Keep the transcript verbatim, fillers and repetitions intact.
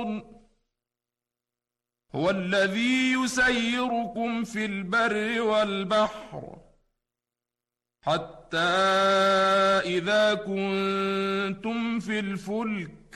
هو الذي يسيركم في البر والبحر حتى إذا كنتم في الفلك